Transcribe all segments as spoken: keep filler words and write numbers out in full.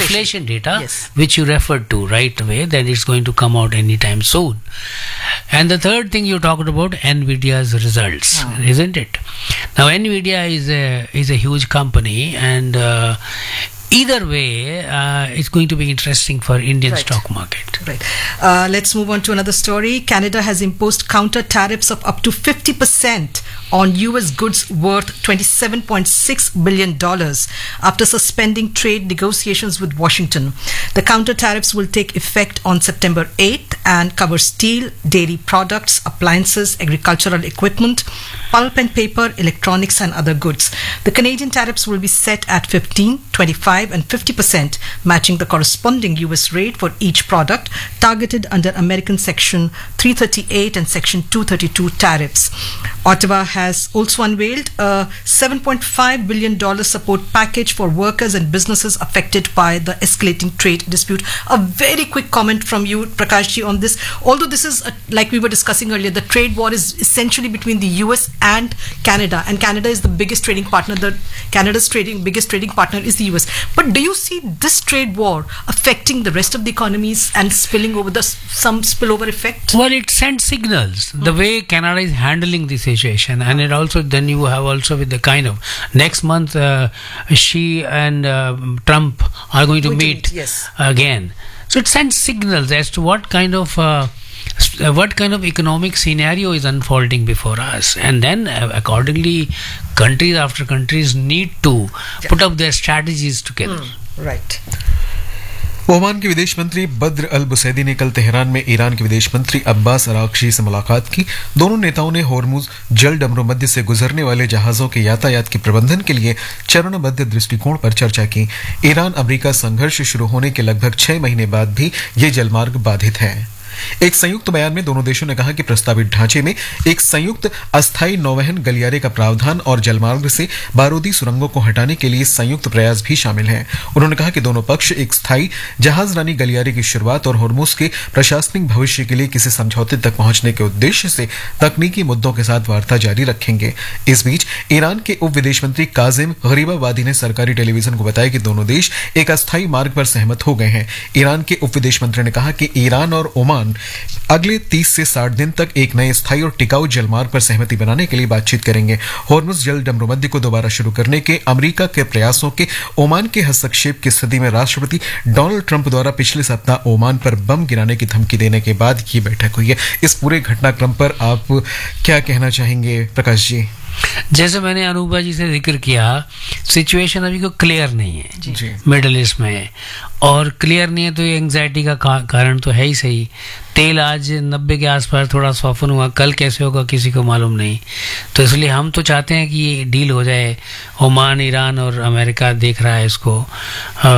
inflation data, yes, which you referred to right away, that it's going to come out anytime soon. And the third thing you talked about, Nvidia's results, Ah. isn't it? Now, Nvidia is a is a huge company, and uh, either way, uh, it's going to be interesting for Indian Right. stock market. Right. Uh, let's move on to another story. Canada has imposed counter tariffs of up to fifty percent on U S goods worth twenty-seven point six billion dollars after suspending trade negotiations with Washington. The counter tariffs will take effect on September eighth and cover steel, dairy products, appliances, agricultural equipment, pulp and paper, electronics and other goods. The Canadian tariffs will be set at fifteen, twenty-five and fifty percent, matching the corresponding U S rate for each product targeted under American Section three thirty-eight and Section two thirty-two tariffs. Ottawa has also unveiled a seven point five billion dollars support package for workers and businesses affected by the escalating trade dispute. A very quick comment from you, Prakashji, on this. Although this is, a, like we were discussing earlier, the trade war is essentially between the U S and Canada, and Canada is the biggest trading partner. The Canada's trading biggest trading partner is the U S. But do you see this trade war affecting the rest of the economies and spilling over the some spillover effect? Well, it sends signals the way Canada is handling the situation, and it also then you have also with the kind of next month uh, Xi and uh, Trump are going to Going to meet, meet, yes. again. So it sends signals as to what kind of uh, s- uh, what kind of economic scenario is unfolding before us, and then uh, accordingly, countries after countries need to put up their strategies together. Right. Oman के विदेश मंत्री बद्र अल बुसैदी ने कल Tehran में Iran के विदेश मंत्री Abbas Araghchi से मुलाकात की। दोनों नेताओं ने होर्मुज जल डमरूमध्य से गुजरने वाले जहाजों के यातायात के प्रबंधन के लिए चरणबद्ध दृष्टिकोण पर चर्चा की। ईरान अमेरिका संघर्ष शुरू होने के लगभग छह महीने बाद भी ये जलमार्ग बाधित है। एक संयुक्त बयान में दोनों देशों ने कहा कि प्रस्तावित ढांचे में एक संयुक्त अस्थायी नौवहन गलियारे का प्रावधान और जलमार्ग से बारूदी सुरंगों को हटाने के लिए संयुक्त प्रयास भी शामिल हैं। उन्होंने कहा कि दोनों पक्ष एक स्थायी जहाजरानी गलियारे की शुरुआत और होर्मुज के प्रशासनिक भविष्य के लिए किसी समझौते तक पहुंचने के उद्देश्य से तकनीकी मुद्दों के साथ वार्ता जारी रखेंगे। इस बीच ईरान के उप विदेश मंत्री काजिम गरीबाबादी ने सरकारी टेलीविजन को बताया कि दोनों देश एक अस्थायी मार्ग पर सहमत हो गए हैं। ईरान के उप विदेश मंत्री ने कहा कि ईरान और ओमान अगले तीस से साठ दिन तक एक नए स्थायी और टिकाऊ जलमार्ग पर सहमति बनाने के लिए बातचीत करेंगे। होर्मुज जल डमरूमध्य को दोबारा शुरू करने के अमेरिका के प्रयासों के ओमान के हस्तक्षेप की स्थिति में राष्ट्रपति डोनाल्ड ट्रंप द्वारा पिछले सप्ताह ओमान पर बम गिराने की धमकी देने के बाद ये बैठक हुई है। इस पूरे घटनाक्रम पर आप क्या कहना चाहेंगे प्रकाश जी? जैसे मैंने अनूपा जी से जिक्र किया, सिचुएशन अभी को क्लियर नहीं है मिडिल ईस्ट में, और क्लियर नहीं है तो ये एंग्जाइटी का का, कारण तो है ही सही। तेल आज नब्बे के आसपास थोड़ा सॉफन हुआ, कल कैसे होगा किसी को मालूम नहीं। तो इसलिए हम तो चाहते हैं कि ये डील हो जाए। ओमान, ईरान और अमेरिका देख रहा है इसको आ,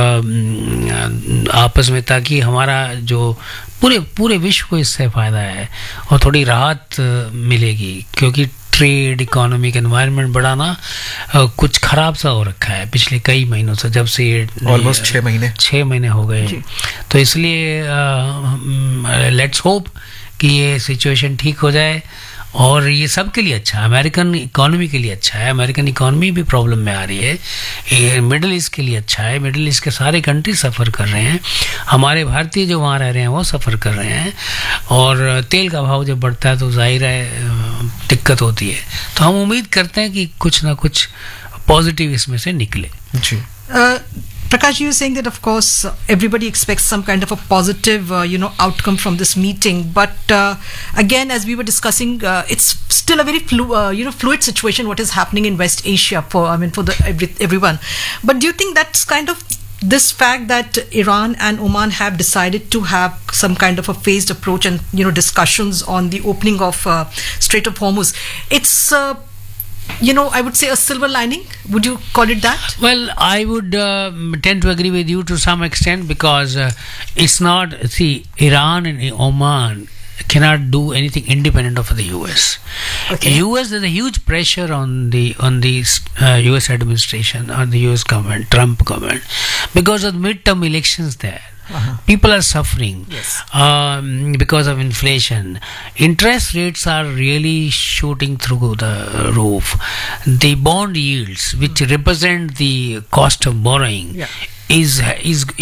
आपस में, ताकि हमारा जो पूरे पूरे विश्व को इससे फ़ायदा है और थोड़ी राहत मिलेगी, क्योंकि ट्रेड, इकोनॉमिक एनवायरनमेंट बड़ा ना कुछ खराब सा हो रखा है पिछले कई महीनों से, जब से ये ऑलमोस्ट छः महीने छः महीने हो गए। तो इसलिए लेट्स होप कि ये सिचुएशन ठीक हो जाए, और ये सब के लिए अच्छा है, अमेरिकन इकोनॉमी के लिए अच्छा है। अमेरिकन इकोनॉमी भी प्रॉब्लम में आ रही है, ये मिडिल ईस्ट के लिए अच्छा है। मिडिल ईस्ट के सारे कंट्री सफ़र कर रहे हैं, हमारे भारतीय जो वहाँ रह रहे हैं वो सफ़र कर रहे हैं, और तेल का भाव जब बढ़ता है तो जाहिर है दिक्कत होती है। तो हम उम्मीद करते हैं कि कुछ ना कुछ पॉजिटिव इसमें से निकले। जी Prakash, you were saying that, of course, uh, everybody expects some kind of a positive, uh, you know, outcome from this meeting. But uh, again, as we were discussing, uh, it's still a very flu- uh, you know, fluid situation. What is happening in West Asia for, I mean, for the every, everyone. But do you think that's kind of this fact that Iran and Oman have decided to have some kind of a phased approach and, you know, discussions on the opening of uh, Strait of Hormuz, it's uh, you know, I would say a silver lining. Would you call it that? Well, I would uh, tend to agree with you to some extent, because uh, it's not, see, Iran and Oman cannot do anything independent of the U S. Okay. U S, there's a huge pressure on the on the uh, U S administration, on the U S government, Trump government, because of midterm elections there. Uh-huh. People are suffering yes. um, because of inflation. Interest rates are really shooting through the roof. The bond yields, which mm. represent the cost of borrowing, yeah. is is